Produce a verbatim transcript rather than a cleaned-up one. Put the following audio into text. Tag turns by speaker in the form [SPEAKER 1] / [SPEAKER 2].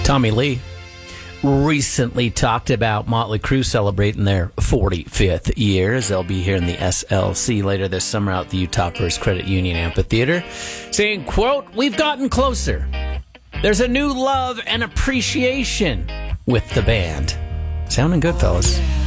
[SPEAKER 1] Tommy Lee recently talked about Motley Crue celebrating their forty-fifth year, as they'll be here in the S L C later this summer out at the Utah First Credit Union Amphitheater, saying, quote, "We've gotten closer. There's a new love and appreciation with the band." Sounding good, fellas.